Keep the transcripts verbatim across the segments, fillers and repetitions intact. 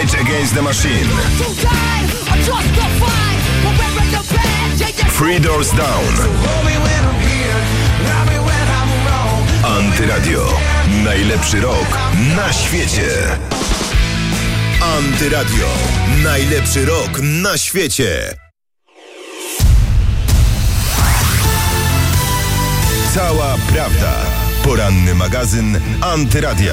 Rage Against the Machine, Three Doors Down. Antyradio. Najlepszy rok na świecie. Antyradio. Najlepszy rok na świecie. Cała prawda. Poranny magazyn Antyradia.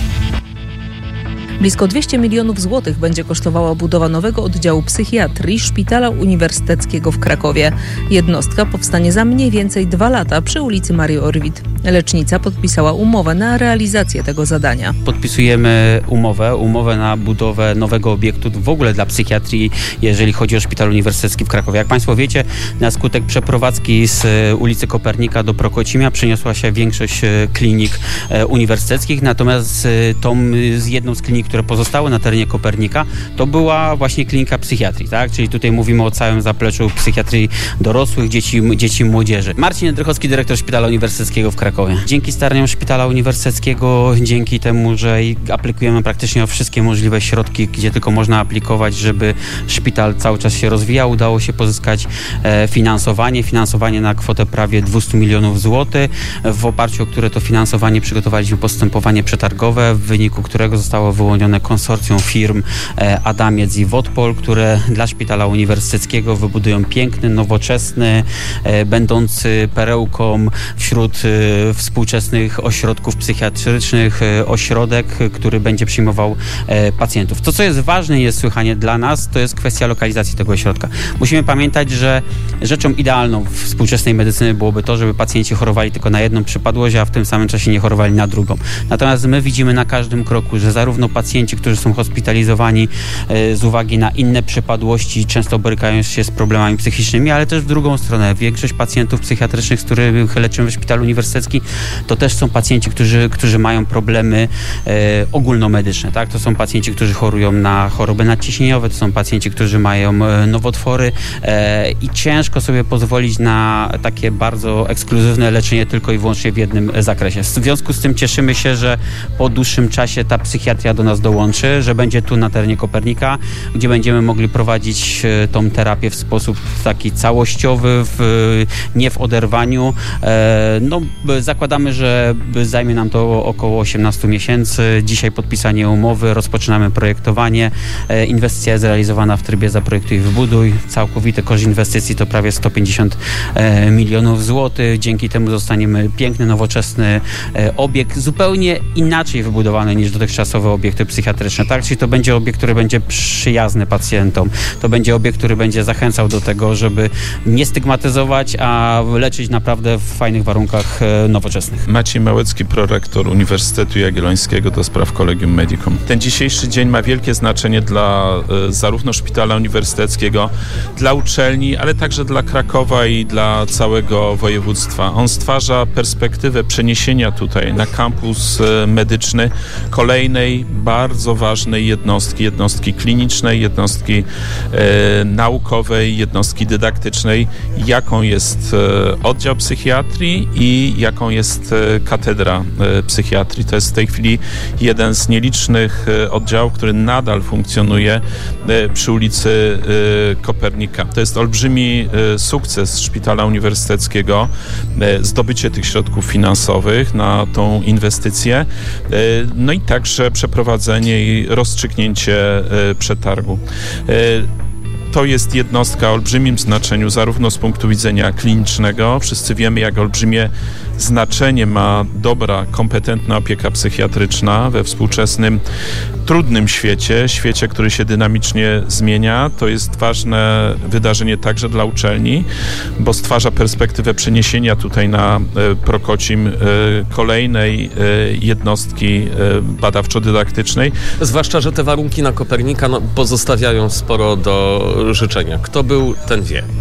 Blisko dwieście milionów złotych będzie kosztowała budowa nowego oddziału psychiatrii Szpitala Uniwersyteckiego w Krakowie. Jednostka powstanie za mniej więcej dwa lata przy ulicy Marii Orwid. Lecznica podpisała umowę na realizację tego zadania. Podpisujemy umowę, umowę na budowę nowego obiektu w ogóle dla psychiatrii, jeżeli chodzi o Szpital Uniwersytecki w Krakowie. Jak Państwo wiecie, na skutek przeprowadzki z ulicy Kopernika do Prokocimia przeniosła się większość klinik uniwersyteckich, natomiast tą z jedną z klinik, które pozostały na terenie Kopernika, to była właśnie klinika psychiatrii, tak? Czyli tutaj mówimy o całym zapleczu psychiatrii dorosłych, dzieci, dzieci i młodzieży. Marcin Jędrychowski, dyrektor Szpitala Uniwersyteckiego w Krakowie. Dzięki staraniom Szpitala Uniwersyteckiego, dzięki temu, że aplikujemy praktycznie o wszystkie możliwe środki, gdzie tylko można aplikować, żeby szpital cały czas się rozwijał, udało się pozyskać e, finansowanie, finansowanie na kwotę prawie dwieście milionów złotych, w oparciu o które to finansowanie przygotowaliśmy postępowanie przetargowe, w wyniku którego zostało wyłonione konsorcjum firm e, Adamiec i Wodpol, które dla Szpitala Uniwersyteckiego wybudują piękny, nowoczesny, e, będący perełką wśród e, współczesnych ośrodków psychiatrycznych, e, ośrodek, który będzie przyjmował e, pacjentów. To, co jest ważne jest słychanie dla nas, to jest kwestia lokalizacji tego ośrodka. Musimy pamiętać, że rzeczą idealną w współczesnej medycyny byłoby to, żeby pacjenci chorowali tylko na jedną przypadłość, a w tym samym czasie nie chorowali na drugą. Natomiast my widzimy na każdym kroku, że zarówno pacjenci, którzy są hospitalizowani e, z uwagi na inne przypadłości, często borykają się z problemami psychicznymi, ale też w drugą stronę. Większość pacjentów psychiatrycznych, z których leczymy w Szpitalu Uniwersyteckim, to też są pacjenci, którzy, którzy mają problemy e, ogólnomedyczne. Tak? To są pacjenci, którzy chorują na choroby nadciśnieniowe, to są pacjenci, którzy mają e, nowotwory e, i ciężko sobie pozwolić na takie bardzo ekskluzywne leczenie tylko i wyłącznie w jednym zakresie. W związku z tym cieszymy się, że po dłuższym czasie ta psychiatria do nas dołączy, że będzie tu na terenie Kopernika, gdzie będziemy mogli prowadzić e, tą terapię w sposób taki całościowy, w, nie w oderwaniu. E, no, zakładamy, że zajmie nam to około osiemnaście miesięcy. Dzisiaj podpisanie umowy, rozpoczynamy projektowanie. E, inwestycja jest realizowana w trybie zaprojektuj i wybuduj. Całkowity koszt inwestycji to prawie sto pięćdziesiąt e, milionów złotych. Dzięki temu zostaniemy piękny, nowoczesny e, obiekt, zupełnie inaczej wybudowany niż dotychczasowe obiekty psychiatryczne. Tak? Czyli to będzie obiekt, który będzie przyjazny pacjentom. To będzie obiekt, który będzie zachęcał do tego, żeby nie stygmatyzować, a leczyć naprawdę w fajnych warunkach e, nowoczesnych. Maciej Małecki, prorektor Uniwersytetu Jagiellońskiego do spraw Collegium Medicum. Ten dzisiejszy dzień ma wielkie znaczenie dla e, zarówno Szpitala Uniwersyteckiego, dla uczelni, ale także dla Krakowa i dla całego województwa. On stwarza perspektywę przeniesienia tutaj na kampus e, medyczny kolejnej bardzo ważnej jednostki, jednostki klinicznej, jednostki e, naukowej, jednostki dydaktycznej, jaką jest e, oddział psychiatrii i jaką jest e, katedra e, psychiatrii. To jest w tej chwili jeden z nielicznych e, oddziałów, który nadal funkcjonuje e, przy ulicy e, Kopernika. To jest olbrzymi e, sukces Szpitala Uniwersyteckiego, e, zdobycie tych środków finansowych na tą inwestycję, e, no i także przeprowadzenie i rozstrzygnięcie e, przetargu. E, To jest jednostka o olbrzymim znaczeniu, zarówno z punktu widzenia klinicznego. Wszyscy wiemy, jak olbrzymie znaczenie ma dobra, kompetentna opieka psychiatryczna we współczesnym, trudnym świecie, świecie, który się dynamicznie zmienia. To jest ważne wydarzenie także dla uczelni, bo stwarza perspektywę przeniesienia tutaj na Prokocim kolejnej jednostki badawczo-dydaktycznej. Zwłaszcza, że te warunki na Kopernika no, pozostawiają sporo do życzenia. Kto był, ten wie.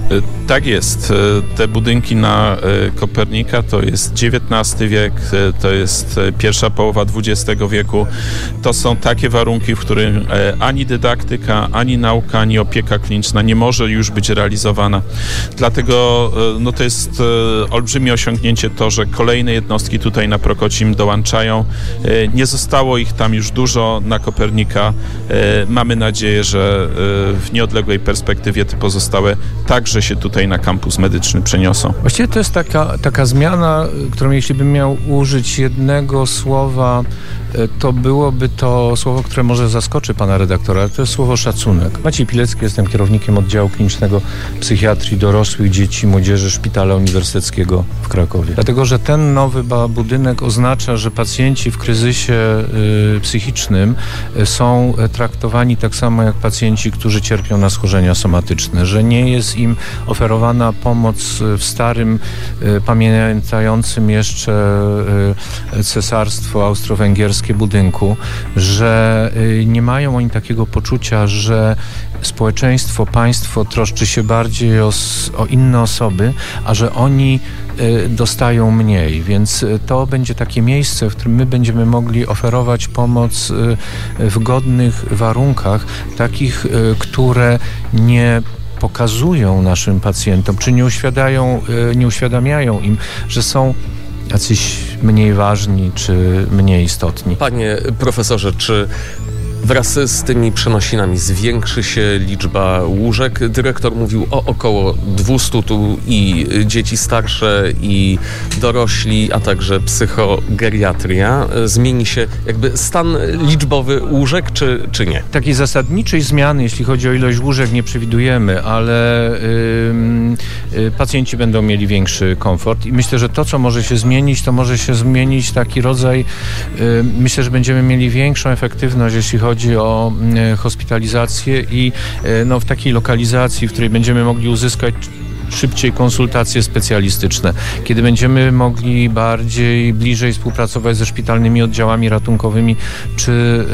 Tak jest. Te budynki na Kopernika to jest dziewiętnasty wiek, to jest pierwsza połowa dwudziestego wieku. To są takie warunki, w których ani dydaktyka, ani nauka, ani opieka kliniczna nie może już być realizowana. Dlatego no, to jest olbrzymie osiągnięcie to, że kolejne jednostki tutaj na Prokocim dołączają. Nie zostało ich tam już dużo na Kopernika. Mamy nadzieję, że w nieodległej perspektywie te pozostałe także się tutaj na kampus medyczny przeniosą. Właściwie to jest taka, taka zmiana, którą jeśli bym miał użyć jednego słowa, to byłoby to słowo, które może zaskoczy pana redaktora, ale to jest słowo szacunek. Maciej Pilecki, jestem kierownikiem oddziału klinicznego psychiatrii dorosłych, dzieci, młodzieży Szpitala Uniwersyteckiego w Krakowie. Dlatego, że ten nowy budynek oznacza, że pacjenci w kryzysie y, psychicznym y, są traktowani tak samo jak pacjenci, którzy cierpią na schorzenia somatyczne, że nie jest im oferowana pomoc w starym, y, pamiętającym jeszcze y, cesarstwo austro-węgierskie budynku, że y, nie mają oni takiego poczucia, że społeczeństwo, państwo troszczy się bardziej o, o inne osoby, a że oni y, dostają mniej, więc y, to będzie takie miejsce, w którym my będziemy mogli oferować pomoc y, w godnych warunkach, takich, y, które nie pokazują naszym pacjentom, czy nie uświadają, y, nie uświadamiają im, że są jacyś mniej ważni, czy mniej istotni. Panie profesorze, czy wraz z tymi przenosinami zwiększy się liczba łóżek? Dyrektor mówił o około dwustu, tu i dzieci starsze, i dorośli, a także psychogeriatria. Zmieni się jakby stan liczbowy łóżek, czy, czy nie? Takiej zasadniczej zmiany, jeśli chodzi o ilość łóżek, nie przewidujemy, ale yy, yy, pacjenci będą mieli większy komfort i myślę, że to, co może się zmienić, to może się zmienić taki rodzaj, yy, myślę, że będziemy mieli większą efektywność, jeśli chodzi Chodzi o y, hospitalizację i y, no, w takiej lokalizacji, w której będziemy mogli uzyskać szybciej konsultacje specjalistyczne, kiedy będziemy mogli bardziej, bliżej współpracować ze szpitalnymi oddziałami ratunkowymi, czy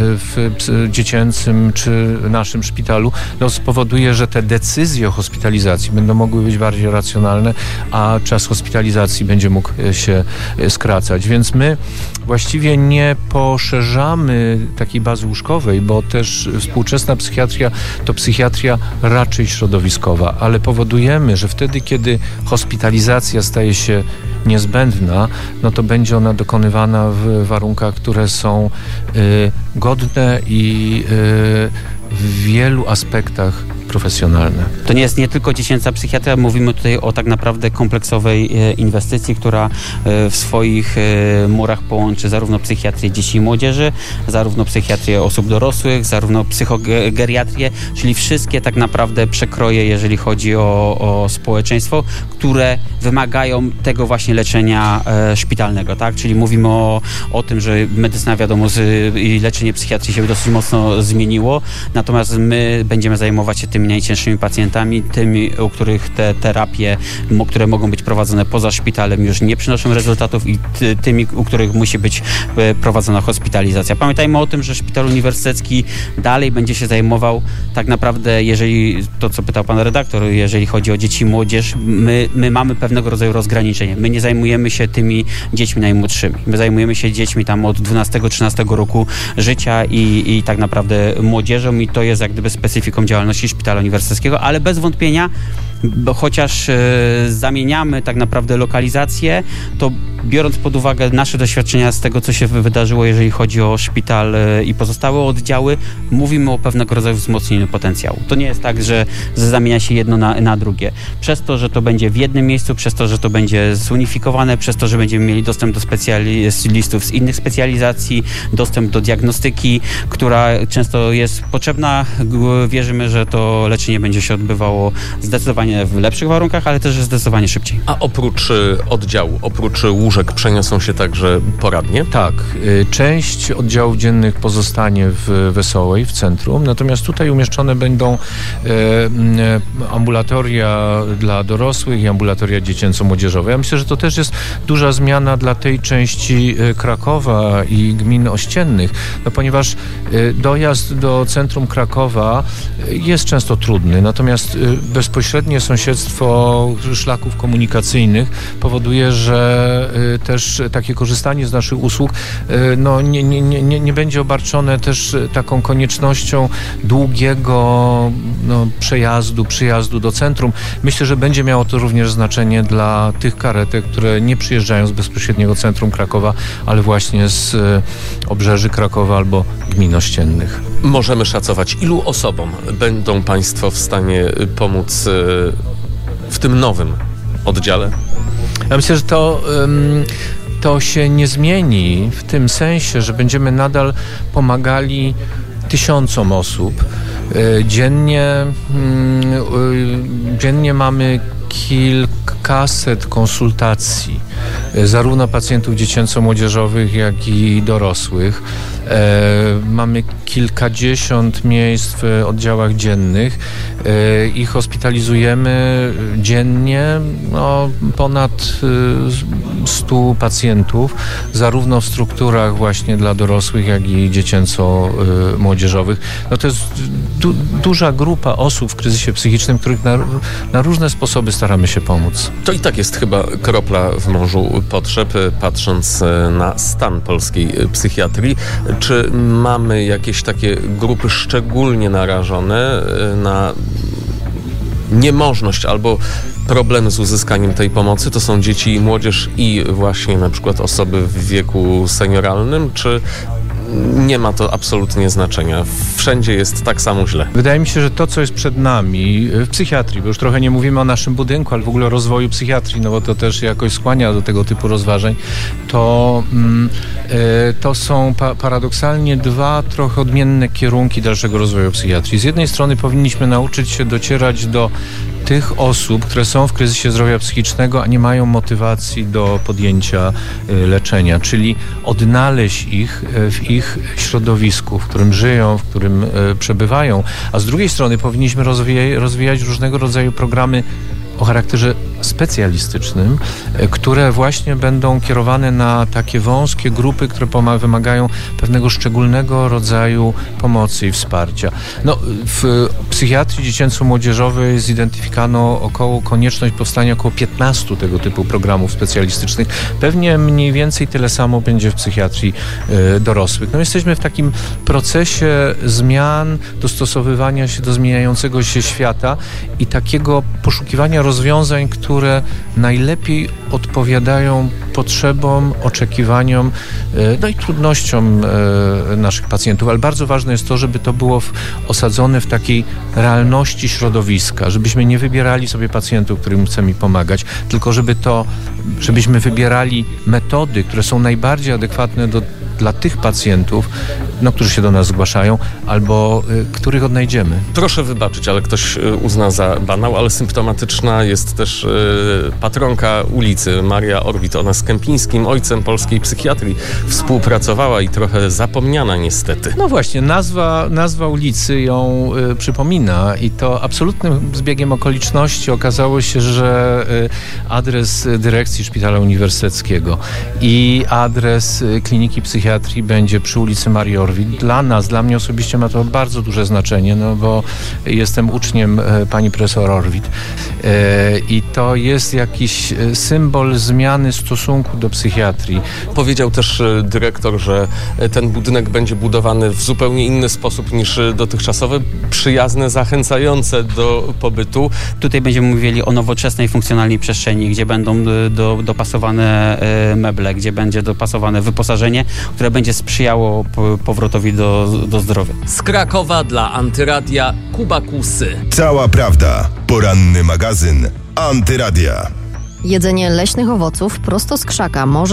w dziecięcym, czy naszym szpitalu, no spowoduje, że te decyzje o hospitalizacji będą mogły być bardziej racjonalne, a czas hospitalizacji będzie mógł się skracać. Więc my właściwie nie poszerzamy takiej bazy łóżkowej, bo też współczesna psychiatria to psychiatria raczej środowiskowa, ale powodujemy, że wtedy Wtedy, kiedy hospitalizacja staje się niezbędna, no to będzie ona dokonywana w warunkach, które są y, godne i y, w wielu aspektach profesjonalne. To nie jest nie tylko dziecięca psychiatria, mówimy tutaj o tak naprawdę kompleksowej e, inwestycji, która e, w swoich e, murach połączy zarówno psychiatrię dzieci i młodzieży, zarówno psychiatrię osób dorosłych, zarówno psychogeriatrię, czyli wszystkie tak naprawdę przekroje, jeżeli chodzi o, o społeczeństwo, które wymagają tego właśnie leczenia e, szpitalnego, tak? Czyli mówimy o, o tym, że medycyna, wiadomo, z, i leczenie psychiatrii się dosyć mocno zmieniło, natomiast my będziemy zajmować się tymi najcięższymi pacjentami, tymi, u których te terapie, które mogą być prowadzone poza szpitalem, już nie przynoszą rezultatów, i ty, tymi, u których musi być prowadzona hospitalizacja. Pamiętajmy o tym, że Szpital Uniwersytecki dalej będzie się zajmował tak naprawdę, jeżeli to, co pytał pan redaktor, jeżeli chodzi o dzieci i młodzież, my, my mamy pewnego rodzaju rozgraniczenie. My nie zajmujemy się tymi dziećmi najmłodszymi. My zajmujemy się dziećmi tam od dwunastego trzynastego roku życia i, i tak naprawdę młodzieżą, i to jest jak gdyby specyfiką działalności Szpitala Uniwersyteckiego, ale bez wątpienia, bo chociaż e, zamieniamy tak naprawdę lokalizację, to biorąc pod uwagę nasze doświadczenia z tego, co się wydarzyło, jeżeli chodzi o szpital e, i pozostałe oddziały, mówimy o pewnego rodzaju wzmocnieniu potencjału. To nie jest tak, że zamienia się jedno na, na drugie. Przez to, że to będzie w jednym miejscu, przez to, że to będzie zunifikowane, przez to, że będziemy mieli dostęp do specjalistów z innych specjalizacji, dostęp do diagnostyki, która często jest potrzebna. Wierzymy, że to leczenie będzie się odbywało zdecydowanie w lepszych warunkach, ale też zdecydowanie szybciej. A oprócz oddziału, oprócz łóżek łóżek przeniosą się także poradnie? Tak, część oddziałów dziennych pozostanie w Wesołej, w centrum, natomiast tutaj umieszczone będą ambulatoria dla dorosłych i ambulatoria dziecięco-młodzieżowe. Ja myślę, że to też jest duża zmiana dla tej części Krakowa i gmin ościennych, no ponieważ dojazd do centrum Krakowa jest często trudny, natomiast bezpośrednie sąsiedztwo szlaków komunikacyjnych powoduje, że też takie korzystanie z naszych usług no, nie, nie, nie, nie będzie obarczone też taką koniecznością długiego no, przejazdu, przyjazdu do centrum. Myślę, że będzie miało to również znaczenie dla tych karetek, które nie przyjeżdżają z bezpośredniego centrum Krakowa, ale właśnie z obrzeży Krakowa albo gmin ościennych. Możemy szacować, ilu osobom będą Państwo w stanie pomóc w tym nowym oddziale? Ja myślę, że to, to się nie zmieni w tym sensie, że będziemy nadal pomagali tysiącom osób. Dziennie, dziennie mamy kilkaset konsultacji, zarówno pacjentów dziecięco-młodzieżowych, jak i dorosłych. E, mamy kilkadziesiąt miejsc w oddziałach dziennych e, i hospitalizujemy dziennie no, ponad stu pacjentów, zarówno w strukturach właśnie dla dorosłych, jak i dziecięco-młodzieżowych. No to jest du- duża grupa osób w kryzysie psychicznym, których na, na różne sposoby staramy się pomóc. To i tak jest chyba kropla w morzu potrzeb, patrząc na stan polskiej psychiatrii. Czy mamy jakieś takie grupy szczególnie narażone na niemożność albo problemy z uzyskaniem tej pomocy? To są dzieci i młodzież i właśnie na przykład osoby w wieku senioralnym, czy nie ma to absolutnie znaczenia? Wszędzie jest tak samo źle. Wydaje mi się, że to, co jest przed nami w psychiatrii, bo już trochę nie mówimy o naszym budynku, ale w ogóle o rozwoju psychiatrii, no bo to też jakoś skłania do tego typu rozważań, to, mm, y, to są pa- paradoksalnie dwa trochę odmienne kierunki dalszego rozwoju psychiatrii. Z jednej strony powinniśmy nauczyć się docierać do tych osób, które są w kryzysie zdrowia psychicznego, a nie mają motywacji do podjęcia y, leczenia, czyli odnaleźć ich y, w ich środowisku, w którym żyją, w którym y, przebywają, a z drugiej strony powinniśmy rozwijać, rozwijać różnego rodzaju programy o charakterze specjalistycznym, które właśnie będą kierowane na takie wąskie grupy, które wymagają pewnego szczególnego rodzaju pomocy i wsparcia. No, w psychiatrii dziecięco-młodzieżowej zidentyfikowano około konieczność powstania około piętnastu tego typu programów specjalistycznych. Pewnie mniej więcej tyle samo będzie w psychiatrii y, dorosłych. No, jesteśmy w takim procesie zmian, dostosowywania się do zmieniającego się świata i takiego poszukiwania rozwiązań, które najlepiej odpowiadają potrzebom, oczekiwaniom, no i trudnościom naszych pacjentów, ale bardzo ważne jest to, żeby to było w, osadzone w takiej realności środowiska, żebyśmy nie wybierali sobie pacjentów, którym chcemy pomagać, tylko żeby to, żebyśmy wybierali metody, które są najbardziej adekwatne do dla tych pacjentów, no, którzy się do nas zgłaszają, albo y, których odnajdziemy. Proszę wybaczyć, ale ktoś y, uzna za banał, ale symptomatyczna jest też y, patronka ulicy, Maria Orwit. Ona z Kępińskim, ojcem polskiej psychiatrii, współpracowała i trochę zapomniana niestety. No właśnie, nazwa, nazwa ulicy ją y, przypomina i to absolutnym zbiegiem okoliczności okazało się, że y, adres dyrekcji Szpitala Uniwersyteckiego i adres y, Kliniki Psychiatrii będzie przy ulicy Marii Orwit. Dla nas, dla mnie osobiście ma to bardzo duże znaczenie, no bo jestem uczniem e, pani profesor Orwit e, i to jest jakiś symbol zmiany stosunku do psychiatrii. Powiedział też e, dyrektor, że ten budynek będzie budowany w zupełnie inny sposób niż dotychczasowe, przyjazne, zachęcające do pobytu. Tutaj będziemy mówili o nowoczesnej, funkcjonalnej przestrzeni, gdzie będą do, dopasowane e, meble, gdzie będzie dopasowane wyposażenie, które będzie sprzyjało powrotowi do, do zdrowia. Z Krakowa dla Antyradia Kuba Kusy. Cała prawda. Poranny magazyn Antyradia. Jedzenie leśnych owoców prosto z krzaka może